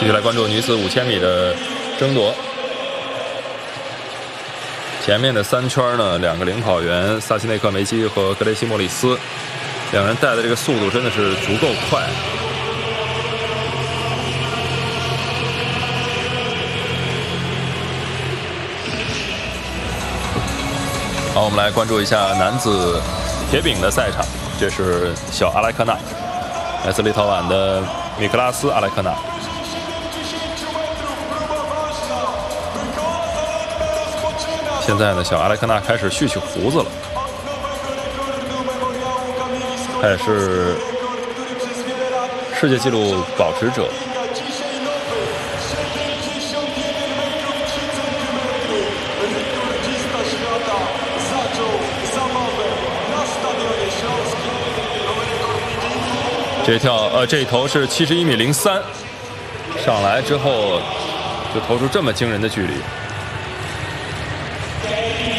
继续来关注女子5000米的争夺。前面的3圈呢，两个领跑员萨奇内克梅基和格雷西莫里斯，两人带的这个速度真的是足够快。好，我们来关注一下男子铁饼的赛场，这是小阿莱克纳，来自立陶宛的米克拉斯阿莱克纳。现在呢，小阿莱克纳开始蓄起胡子了，他也是世界纪录保持者。这一投是71.03米，上来之后就投出这么惊人的距离。